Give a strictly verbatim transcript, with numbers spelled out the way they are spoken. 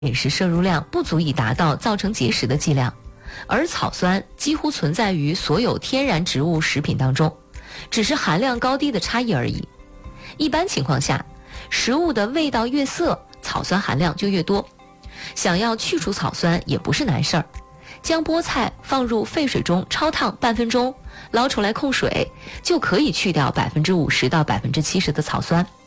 饮食摄入量不足以达到造成结石的剂量，而草酸几乎存在于所有天然植物食品当中，只是含量高低的差异而已。一般情况下，食物的味道越涩，草酸含量就越多。想要去除草酸也不是难事儿，将菠菜放入沸水中焯烫半分钟，捞出来控水，就可以去掉百分之五十到百分之七十的草酸。